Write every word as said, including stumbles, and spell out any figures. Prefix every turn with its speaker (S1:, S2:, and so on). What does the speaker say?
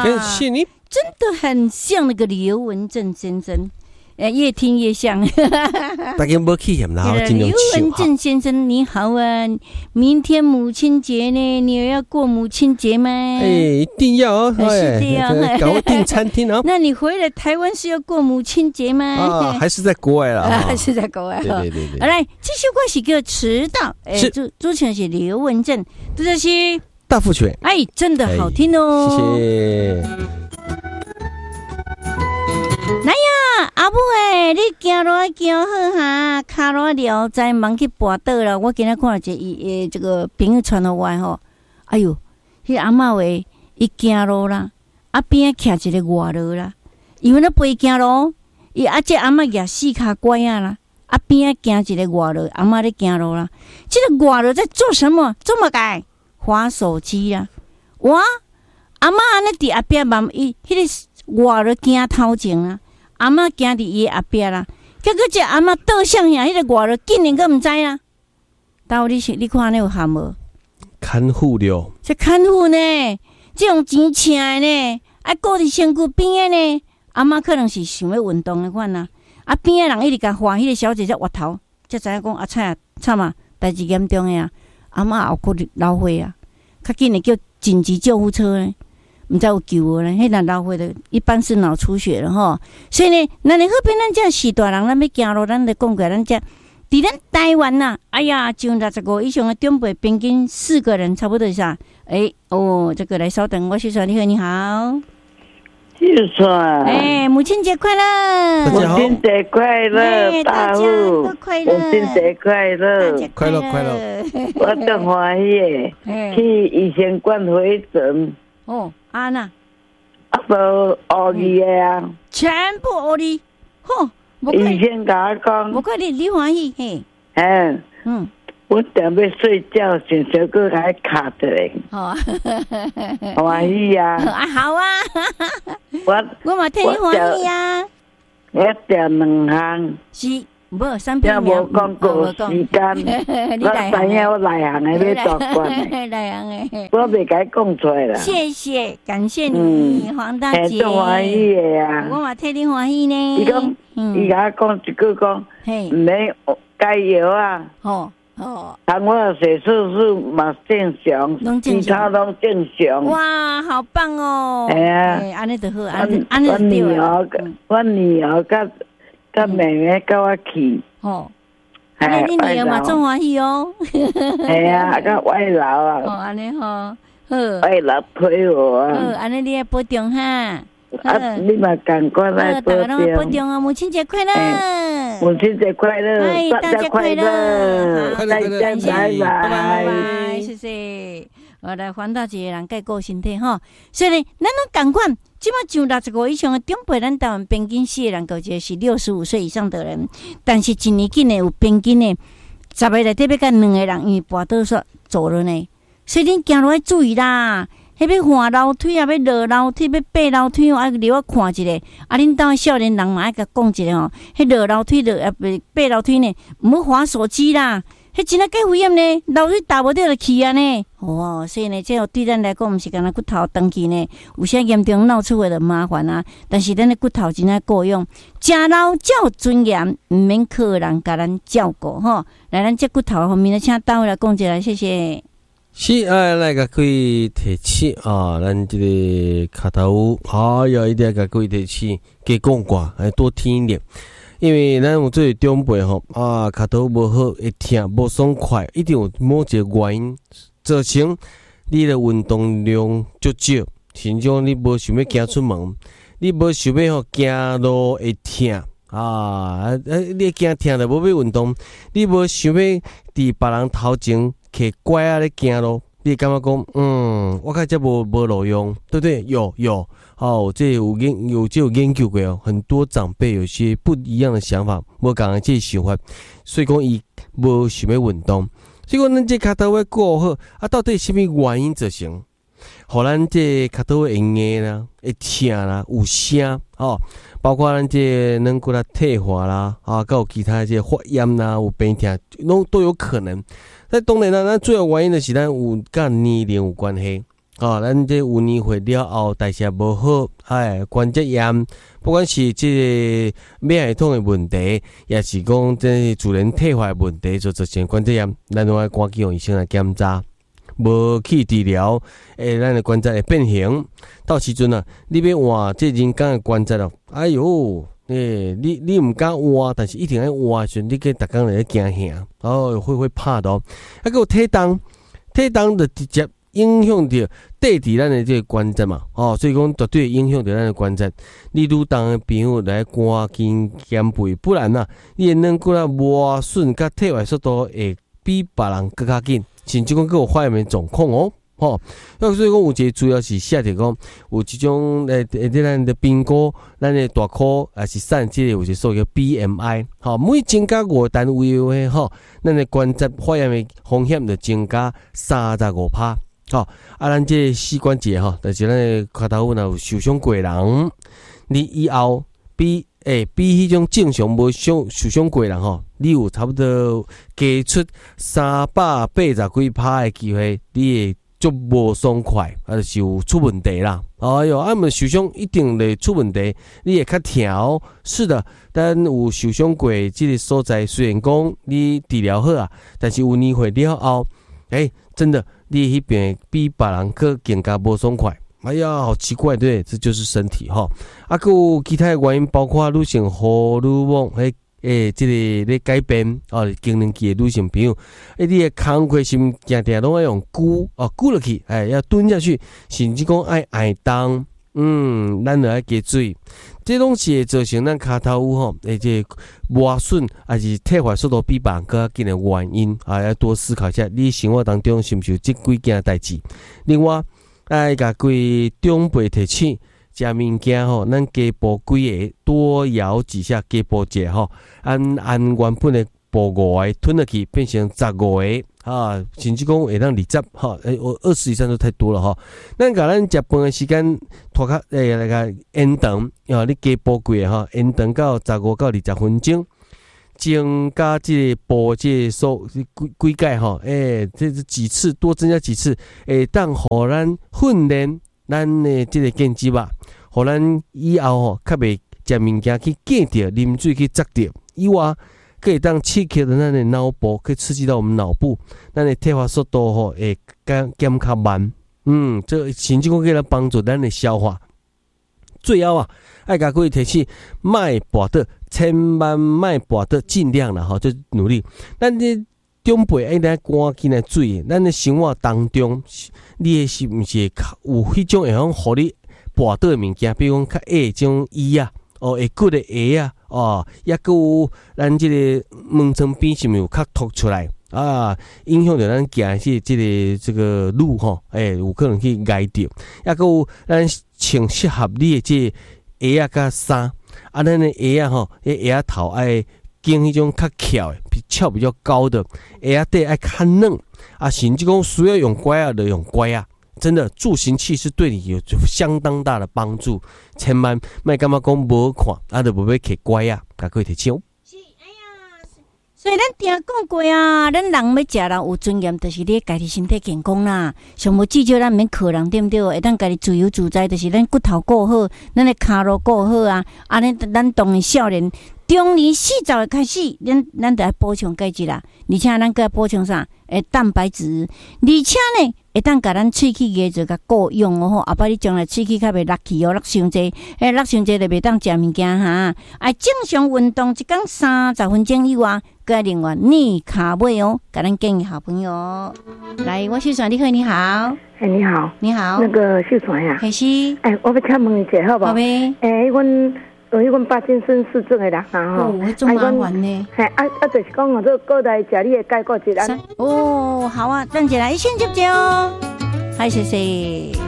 S1: 感谢你，
S2: 真的很像那个刘文正先生。呃，越听越像。
S1: 大家不去嫌啦，尽量
S2: 刘文正先生你好啊，明天母亲节呢，你有要过母亲节吗？
S1: 哎，一定要哦，
S2: 是的呀，
S1: 赶快订餐厅哦。
S2: 那你回来台湾是要过母亲节吗？
S1: 啊，还是在国外啦？
S2: 还是在国外？
S1: 对对对对。
S2: 好来，这首歌是叫《迟到》，哎，主主持人是刘文正，这是
S1: 大富全，
S2: 哎，真的好听哦，
S1: 谢谢。
S2: 来呀，阿母诶，你行路行好哈，脚路了在忙去跋倒了。我今仔看到一个诶，这个朋友传到我吼，哎哟，迄阿嬷话伊行路啦，啊边仔徛一个外劳啦，因为咧陪行路，伊啊这阿嬷举四脚拐啊啦，啊边仔行一个外劳，阿嬷咧行路啦。这个外劳在做什么？做么该滑手机啦。我阿嬷安尼伫后壁望伊，迄个外劳行头前啊。阿嬷行伫伊后壁啦，结果这阿嬷倒向遐，迄个外劳竟然佫毋知啦。到你是你看安尼有含无？
S1: 看护了，
S2: 这看护呢，这种钱请的呢，爱顾伫身躯边的呢。阿嬷可能是想要运动的款啦，啊边的人一直甲画迄个小姐才滑头，才知影讲啊菜啊惨啊，代志严重的啊，阿嬷后骨流血啊，较紧的叫紧急救护车呢。唔知有救无咧，迄人老岁的，一般是脑出血了吼。所以呢，那你好比咱这是大人，咱要行路，咱就讲过，咱这伫咱台湾呐、啊，哎呀，就六十五以上的长辈，平均四个人，差不多是啥？哎哦，这个来稍等，我秀川你好，你好，
S3: 秀川，
S2: 哎，母亲节快乐，
S3: 母亲节快乐，大户，母亲节快乐，
S1: 快乐快乐，
S3: 我真欢喜的，去医生馆回诊。
S2: 哦，啊那，
S3: 啊都学语的啊，
S2: 全部学你，吼，
S3: 医生甲我讲，
S2: 我看你你欢喜嘿，
S3: 嗯
S2: 嗯，
S3: 我准备睡觉，想小哥还卡着嘞，
S2: 好，
S3: 欢喜啊，
S2: 啊好啊，
S3: 我
S2: 我嘛替你欢喜啊，
S3: 我点两项，
S2: 是。无三篇
S3: 也无讲过时间，我知影我内行的要大官的，
S2: 内行的，
S3: 我袂甲伊讲出来啦。
S2: 谢谢，感谢你，嗯、黄大姐。
S3: 真欢喜的啊！
S2: 我嘛替你欢喜呢。
S3: 伊讲，伊甲我讲一句讲，唔免加药啊。
S2: 哦哦。
S3: 通我血色素嘛正常，其他拢正常。
S2: 哇，好棒哦！
S3: 哎呀，
S2: 安尼就好，安尼安尼就对了。
S3: 我女儿甲。甲妹妹甲我去，
S2: 哦，安尼你女儿嘛真欢喜哦。
S3: 系啊，甲外劳啊。
S2: 哦，安尼吼，好。
S3: 外劳陪我啊。
S2: 好，安尼你要保重哈。
S3: 啊，你嘛赶快来保重。大
S2: 家保重啊！母亲节快乐！
S3: 母亲节快乐！
S2: 哎，大家快乐！
S3: 再见，拜拜，
S2: 拜拜，谢谢。我来黄大姐人介顾身体吼，所以呢，咱拢共款。即马上六十五以上的长辈，咱台湾平均死的人口节是六十五岁以上的人，但是一年间呢有平均呢十个内底要甲两个人因为跋倒煞走了呢，所以恁行路要注意啦。迄要下楼梯啊，要落楼梯，要爬楼梯哦，啊，留我看一下。啊，恁兜少年人嘛爱甲讲一下吼，迄落楼梯落啊，爬楼梯呢，毋好滑手机啦。迄真啊，介危险呢！楼梯踏无着就去啊呢！哦，所以呢，这对咱来讲，毋是干那骨头长期呢，有些严重闹出来的麻烦啊。但是咱的骨头真啊够用，食老照尊严，毋免客人甲咱照顾吼。来，咱这骨头方面呢，请倒来讲一下，谢谢。
S1: 是啊，来甲各位提起啊，咱这个卡头，哎呀，一定要甲各位提起，加讲寡，还多听一点。因为咱有做长辈吼啊，脚头无好，会痛无爽快，一定有某一个原因造成你的运动量足少，甚至讲你无想要行出门，你无想要吼行路会痛啊啊！你惊痛就无要运动，你无想要伫别人头前摕拐啊咧行路，你感觉讲嗯，我看这无无路用，对不对？有有。哦，这有研有这有研究过哦，很多长辈有些不一样的想法，无共个这想法，所以讲伊无想要运动。所以讲咱这脚头要顾好，啊，到底什么原因造成？互咱这脚头会硬啦，会痛啦，有声哦，包括咱这软骨啦退化啦，啊，还有其他这发炎啦，有病痛，拢都有可能。但当然啦，咱主要原因就是咱有甲年龄有关系。 哦，咱这有年岁了后代谢无好，哎，关节炎，不管是这个免疫系统的问题，也是讲这自然退化的问题，就造成关节炎，咱都要赶紧用医生来检查。无去治疗，诶，咱的关节会变形。到时阵啊，你要换这人工的关节咯，哎哟，诶，你你唔敢换，但是一定要换时，你个逐工来惊吓，哦，会会怕的哦。啊，个体重，体重就直接影响到底伫咱的这个关节嘛，哦，所以讲绝对影响到咱的关节。你愈重的朋友来赶紧减肥，不然啊，你的软骨啊磨损甲退化速度会比别人更加紧。甚至讲，佮有发炎的状况哦，吼。所以讲，有一个主要是写着讲，有一种诶诶，咱的髌骨、咱的大箍，也是产即个有一个所谓 B M I， 吼，每增加五单位的话，吼，咱的关节发炎的风险就增加三十五趴，吼。啊，咱这膝关节吼，就是咱的脚头若有受伤过的人，你以后比。诶，比迄种正常无伤受伤过人吼，你有差不多加出三百八十几趴的机会，你会足无爽快，啊，就是有出问题啦。哎哟，啊，毋受伤一定会出问题，你会较疼。是的，但有受伤过即个所在，虽然讲你治疗好啊，但是有年岁了后，诶、欸，真的，你迄边比别人更更加无爽快。哎呀，好奇怪，对，这就是身体哈。啊，还有其他的原因，包括女性荷尔蒙诶诶，这个咧改变哦，更年期的女性朋友，诶，你的工课是毋定定拢要用鼓哦鼓落去，哎，要蹲下去，甚至讲爱挨动，嗯，咱就要加注意，这拢是会造成咱骹头有吼，诶，这磨损还是退化速度比别人更加紧的原因啊，要多思考一下，你生活当中是毋是有这几件代志？另外。爱甲规长辈提醒，食物件吼，咱加补几个，多咬几下，加补一下吼，按按原本的补五个吞落去，变成十五个啊，甚至讲会当二十哈，诶，我二十以上都太多了哈。咱甲咱食饭的时间拖较诶那个延长，啊，你加补几个哈，延长到十五到二十分钟。增加这个补这数几几届吼，诶，这是几次多增加几次，会当互咱训练咱的这个肩肌吧，互咱以后吼较袂食物件去见着，啉水去砸着，以外，可以当刺激咱的脑部，可以刺激到我们脑部，咱的退化速度吼会减减较慢，嗯，这甚至讲可以来帮助咱的消化。最后啊，爱甲各位提醒，卖跋倒，千万卖跋倒，尽量啦吼，就努力。咱这长辈爱来赶紧来注意，咱的生活当中，你是毋是有迄种会晓互你跋倒的物件，比如讲较矮种椅啊，哦，会骨的鞋啊，哦，抑个有咱这个门窗边是毋是有较凸出来？啊，影响到咱行去这个这个路吼，诶、欸，有可能去挨着。抑个有咱穿适合你的这鞋啊甲衫，啊，咱的鞋啊吼，迄鞋啊头爱经迄种较翘的，比翘比较高的鞋啊底爱较嫩，啊，甚至讲需要用拐啊就用拐啊。真的，助行器是对你有相当大的帮助，千万莫感觉讲无看，啊，就无要摕拐啊，甲各位提醒。
S2: 所以咱定讲过啊，咱人要食人有尊严，就是你家己身体健康啦。上无至少咱免靠人，对不对？会当家己自由自在，就是咱骨头顾好，咱的骹路顾好啊。安尼，咱当然少年中年四十岁开始，咱咱就要补充钙质啦。而且咱搁要补充啥？诶，蛋白质。而且呢，会当甲咱喙齿牙做甲顾用哦吼。后摆你将来喙齿较袂落去哦，落伤济，诶，落伤济就袂当食物件哈。啊，正常运动一工三十分钟以外。个另外逆卡位哦，给咱建议好朋友来，我秀传你好，你好，
S3: 哎，你好，
S2: 你好，
S3: 那个秀传呀，
S2: 还是，
S3: 哎，我要请问一下，好不好？
S2: 好呗，
S3: 哎，阮有迄阮帕金森氏症的人啊，吼，
S2: 哦，这么麻烦呢，
S3: 嘿，啊啊，就是讲我这过来食你的钙骨质啊，
S2: 哦，好啊，等一下，一先接接哦，嗨，谢谢。